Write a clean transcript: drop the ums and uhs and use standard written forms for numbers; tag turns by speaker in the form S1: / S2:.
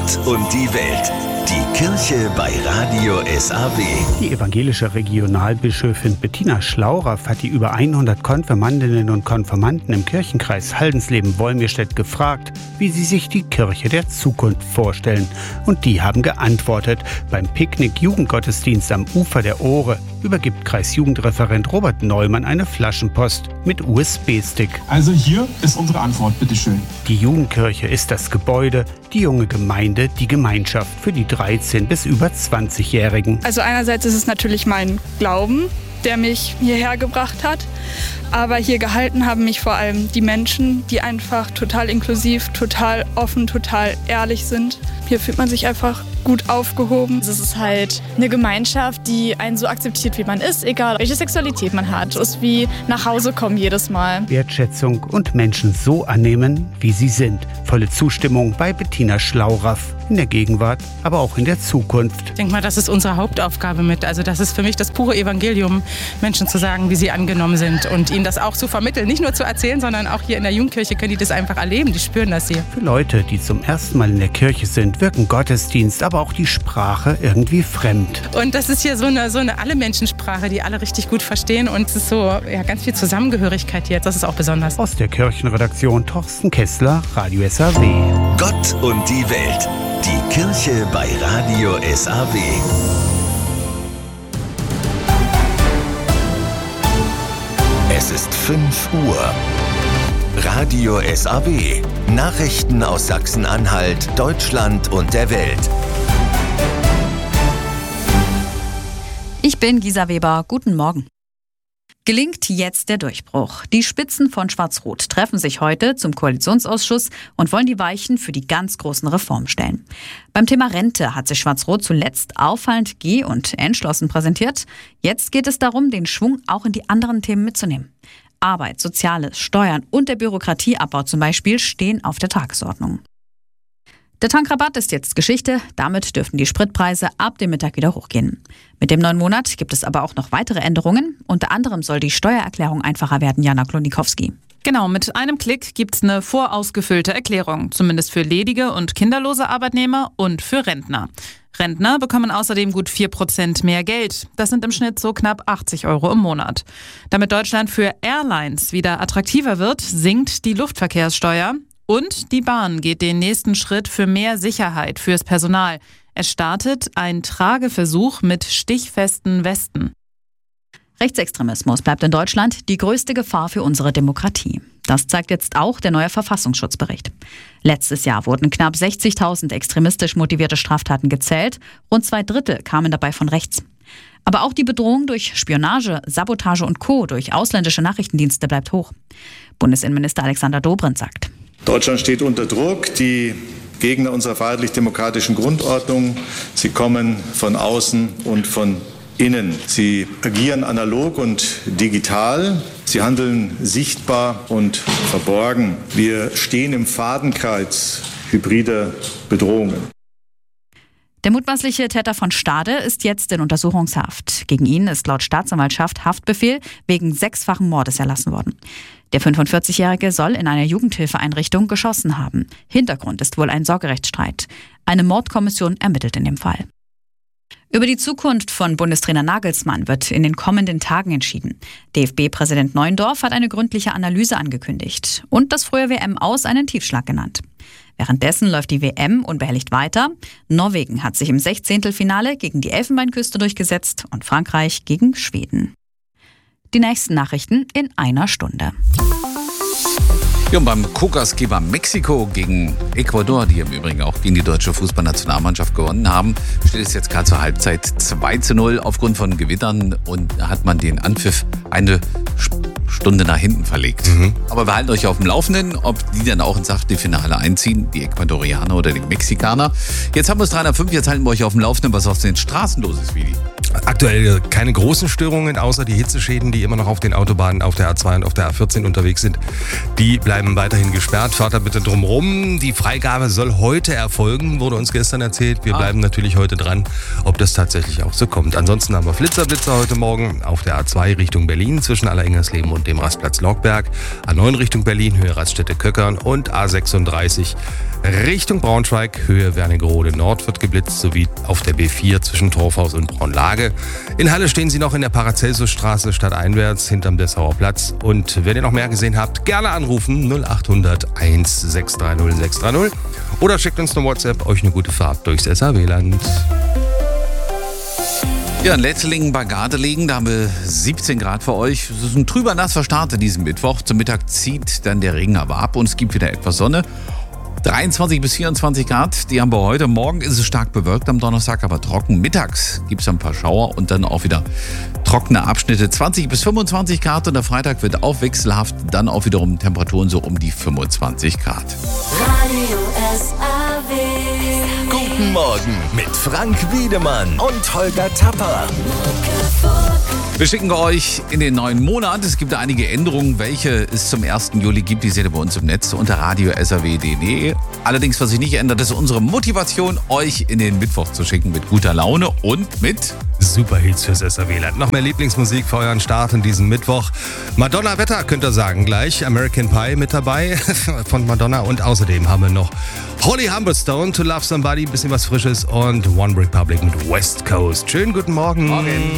S1: Gott und die Welt. Die Kirche bei Radio SAW.
S2: Die evangelische Regionalbischöfin Bettina Schlauraff hat die über 100 Konfirmandinnen und Konfirmanden im Kirchenkreis Haldensleben-Wolmirstedt gefragt, wie sie sich die Kirche der Zukunft vorstellen. Und die haben geantwortet. Beim Picknick-Jugendgottesdienst am Ufer der Ohre übergibt Kreisjugendreferent Robert Neumann eine Flaschenpost mit USB-Stick.
S3: Also hier ist unsere Antwort, bitteschön.
S2: Die Jugendkirche ist das Gebäude, die junge Gemeinde die Gemeinschaft für die 13- bis über 20-Jährigen.
S4: Also einerseits ist es natürlich mein Glauben, der mich hierher gebracht hat. Aber hier gehalten haben mich vor allem die Menschen, die einfach total inklusiv, total offen, total ehrlich sind. Hier fühlt man sich einfach gut aufgehoben.
S5: Es ist halt eine Gemeinschaft, die einen so akzeptiert, wie man ist, egal welche Sexualität man hat. Es ist wie nach Hause kommen jedes Mal.
S2: Wertschätzung und Menschen so annehmen, wie sie sind. Volle Zustimmung bei Bettina Schlauraff. In der Gegenwart, aber auch in der Zukunft.
S6: Ich denke mal, das ist unsere Hauptaufgabe mit. Also das ist für mich das pure Evangelium, Menschen zu sagen, wie sie angenommen sind und ihnen das auch zu vermitteln. Nicht nur zu erzählen, sondern auch hier in der Jugendkirche können die das einfach erleben. Die spüren das hier.
S2: Für Leute, die zum ersten Mal in der Kirche sind, wirken Gottesdienst, aber auch die Sprache irgendwie fremd.
S6: Und das ist hier so eine Alle-Menschen-Sprache, die alle richtig gut verstehen. Und es ist so ganz viel Zusammengehörigkeit hier. Das ist auch besonders.
S2: Aus der Kirchenredaktion Thorsten Kessler, Radio SAW.
S1: Gott und die Welt. Die Kirche bei Radio SAW. Es ist 5 Uhr. Radio SAW. Nachrichten aus Sachsen-Anhalt, Deutschland und der Welt.
S7: Ich bin Gisa Weber. Guten Morgen. Gelingt jetzt der Durchbruch. Die Spitzen von Schwarz-Rot treffen sich heute zum Koalitionsausschuss und wollen die Weichen für die ganz großen Reformen stellen. Beim Thema Rente hat sich Schwarz-Rot zuletzt auffallend und entschlossen präsentiert. Jetzt geht es darum, den Schwung auch in die anderen Themen mitzunehmen. Arbeit, Soziales, Steuern und der Bürokratieabbau zum Beispiel stehen auf der Tagesordnung. Der Tankrabatt ist jetzt Geschichte. Damit dürften die Spritpreise ab dem Mittag wieder hochgehen. Mit dem neuen Monat gibt es aber auch noch weitere Änderungen. Unter anderem soll die Steuererklärung einfacher werden, Jana Klonikowski.
S8: Genau, mit einem Klick gibt's eine vorausgefüllte Erklärung. Zumindest für ledige und kinderlose Arbeitnehmer und für Rentner. Rentner bekommen außerdem gut 4% mehr Geld. Das sind im Schnitt so knapp 80 € im Monat. Damit Deutschland für Airlines wieder attraktiver wird, sinkt die Luftverkehrssteuer. Und die Bahn geht den nächsten Schritt für mehr Sicherheit fürs Personal. Es startet ein Trageversuch mit stichfesten Westen.
S7: Rechtsextremismus bleibt in Deutschland die größte Gefahr für unsere Demokratie. Das zeigt jetzt auch der neue Verfassungsschutzbericht. Letztes Jahr wurden knapp 60.000 extremistisch motivierte Straftaten gezählt. Rund 2/3 kamen dabei von rechts. Aber auch die Bedrohung durch Spionage, Sabotage und Co. durch ausländische Nachrichtendienste bleibt hoch. Bundesinnenminister Alexander Dobrindt sagt:
S9: Deutschland steht unter Druck. Die Gegner unserer freiheitlich-demokratischen Grundordnung, sie kommen von außen und von innen. Sie agieren analog und digital. Sie handeln sichtbar und verborgen. Wir stehen im Fadenkreuz hybrider Bedrohungen.
S7: Der mutmaßliche Täter von Stade ist jetzt in Untersuchungshaft. Gegen ihn ist laut Staatsanwaltschaft Haftbefehl wegen 6-fachen Mordes erlassen worden. Der 45-Jährige soll in einer Jugendhilfeeinrichtung geschossen haben. Hintergrund ist wohl ein Sorgerechtsstreit. Eine Mordkommission ermittelt in dem Fall. Über die Zukunft von Bundestrainer Nagelsmann wird in den kommenden Tagen entschieden. DFB-Präsident Neuendorf hat eine gründliche Analyse angekündigt und das frühe WM-Aus einen Tiefschlag genannt. Währenddessen läuft die WM unbehelligt weiter. Norwegen hat sich im 16. gegen die Elfenbeinküste durchgesetzt und Frankreich gegen Schweden. Die nächsten Nachrichten in einer Stunde.
S10: Ja, und beim Co-Gastgeber Mexiko gegen Ecuador, die im Übrigen auch gegen die deutsche Fußballnationalmannschaft gewonnen haben, steht es jetzt gerade zur Halbzeit 2:0 aufgrund von Gewittern und hat man den Anpfiff eine Stunde nach hinten verlegt. Aber wir halten euch auf dem Laufenden, ob die dann auch ins Achtelfinale einziehen, die Ecuadorianer oder die Mexikaner. Jetzt haben wir es 305, jetzt halten wir euch auf dem Laufenden, was auf den Straßen los ist, Willi.
S11: Aktuell keine großen Störungen, außer die Hitzeschäden, die immer noch auf den Autobahnen, auf der A2 und auf der A14 unterwegs sind. Die bleiben weiterhin gesperrt. Fahrt da bitte drum rum. Die Freigabe soll heute erfolgen, wurde uns gestern erzählt. Wir bleiben natürlich heute dran, ob das tatsächlich auch so kommt. Ansonsten haben wir Blitzer heute Morgen auf der A2 Richtung Berlin zwischen Alleringhersleben und dem Rastplatz Lorgberg. A9 Richtung Berlin, Höhe Raststätte Köckern und A36 Richtung Braunschweig, Höhe Wernigerode Nord wird geblitzt, sowie auf der B4 zwischen Torfhaus und Braunlage. In Halle stehen Sie noch in der Paracelsusstraße stadteinwärts hinterm Dessauer Platz. Und wenn ihr noch mehr gesehen habt, gerne anrufen 0800 1630 630 oder schickt uns eine WhatsApp, euch eine gute Fahrt durchs SAW-Land.
S10: Ja, in Letzelingen bei Gardelegen, da haben wir 17 Grad für euch. Es ist ein trüber nasser Start an diesem Mittwoch. Zum Mittag zieht dann der Regen aber ab und es gibt wieder etwas Sonne. 23 bis 24 Grad, die haben wir heute. Morgen ist es stark bewölkt am Donnerstag, aber trocken. Mittags gibt es ein paar Schauer und dann auch wieder trockene Abschnitte. 20 bis 25 Grad und der Freitag wird auch wechselhaft. Dann auch wiederum Temperaturen so um die 25 Grad.
S1: Radio SAW. Guten Morgen mit Frank Wiedemann und Holger Tapper.
S10: Wir schicken euch in den neuen Monat. Es gibt einige Änderungen, welche es zum 1. Juli gibt. Die seht ihr bei uns im Netz unter radio.saw.de. Allerdings, was sich nicht ändert, ist unsere Motivation, euch in den Mittwoch zu schicken mit guter Laune und mit
S11: Superhits fürs SAW-Land. Noch mehr Lieblingsmusik für euren Start in diesem Mittwoch. Madonna-Wetter könnt ihr sagen gleich. American Pie mit dabei von Madonna. Und außerdem haben wir noch Holly Humberstone, To Love Somebody, ein bisschen was Frisches und One Republic mit West Coast. Schönen guten Morgen.
S10: Morgen.